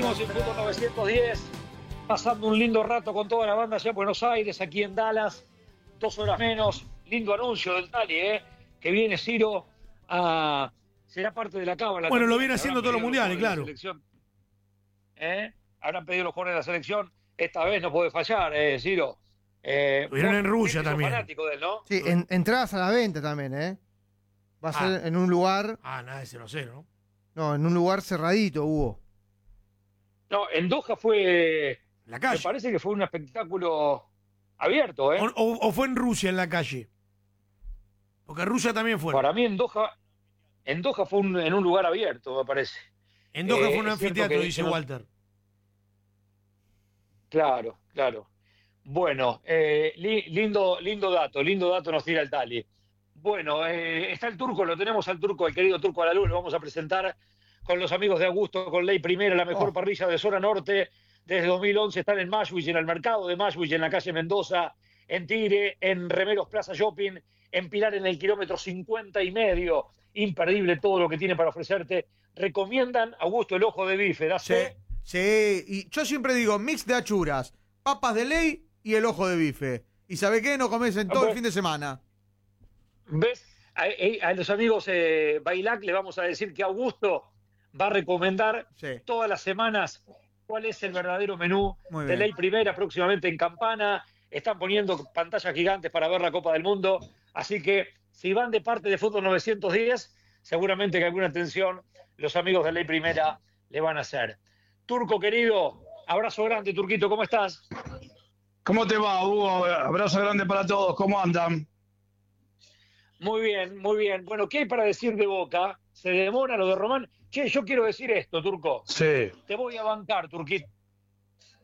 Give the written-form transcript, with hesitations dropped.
Seguimos en Fútbol 910, pasando un lindo rato con toda la banda allá en Buenos Aires, aquí en Dallas, 2 horas menos. Lindo anuncio del Tali, que viene Ciro a... Será parte de la cábala. Bueno, también. lo viene haciendo todos los mundiales, claro. Habrán pedido los jugadores de la selección. Esta vez no puede fallar, Ciro. Estuvieron en Rusia también. Fanático de él, ¿no? Sí, entradas a la venta también, ¿eh? Va a ser en un lugar... nada de 0-0, ¿no? No, en un lugar cerradito, Hugo. No, en Doha fue... La calle. Me parece que fue un espectáculo abierto, ¿eh? O fue en Rusia, en la calle. Porque Rusia también fue. Para mí en Doha fue en un lugar abierto, me parate. En Doha fue un anfiteatro, dice Walter. Claro. Bueno, lindo dato nos tira el Tali. Bueno, está el Turco, lo tenemos al Turco, el querido Turco Alalú, lo vamos a presentar con los amigos de Augusto, con Ley Primera, la mejor parrilla de zona norte. Desde 2011 están en Mashwich, en el mercado de Mashwich, en la calle Mendoza, en Tigre, en Remeros Plaza Shopping, en Pilar, en el kilómetro 50 y medio. Imperdible todo lo que tiene para ofrecerte. Recomiendan, Augusto, el ojo de bife. Sí, y yo siempre digo, mix de achuras, papas de ley y el ojo de bife. ¿Y sabe qué? No comes en todo el fin de semana. ¿Ves? A los amigos Bailac le vamos a decir que Augusto va a recomendar todas las semanas cuál es el verdadero menú de Ley Primera, próximamente en Campana. Están poniendo pantallas gigantes para ver la Copa del Mundo. Así que si van de parte de Fútbol 910, seguramente que alguna atención los amigos de Ley Primera le van a hacer. Turco, querido, abrazo grande, Turquito, ¿cómo estás? ¿Cómo te va, Hugo? Abrazo grande para todos, ¿cómo andan? Muy bien, muy bien. Bueno, ¿qué hay para decir de Boca? ¿Se demora lo de Román? Che, yo quiero decir esto, Turco. Sí. Te voy a bancar, Turquito.